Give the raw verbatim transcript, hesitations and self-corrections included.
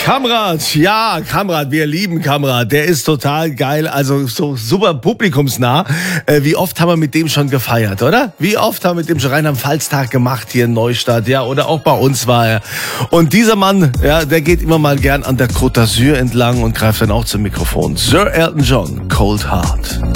Kamrat, ja, Kamrat, wir lieben Kamrat, der ist total geil, also so super publikumsnah. Äh, wie oft haben wir mit dem schon gefeiert, oder? Wie oft haben wir mit dem schon rein am Pfalztag gemacht hier in Neustadt, ja, oder auch bei uns war er. Und dieser Mann, ja, der geht immer mal gern an der Côte d'Azur entlang und greift dann auch zum Mikrofon. Sir Elton John, Cold Heart.